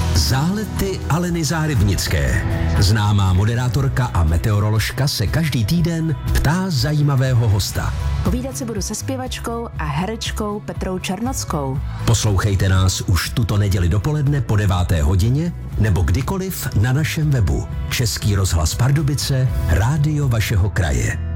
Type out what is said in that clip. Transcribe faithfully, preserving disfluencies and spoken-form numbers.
Zálety Aleny Zárybnické. Známá moderátorka a meteoroložka se každý týden ptá zajímavého hosta. Povídat si budu se zpěvačkou a herečkou Petrou Černockou. Poslouchejte nás už tuto neděli dopoledne po deváté hodině nebo kdykoliv na našem webu. Český rozhlas Pardubice, rádio vašeho kraje.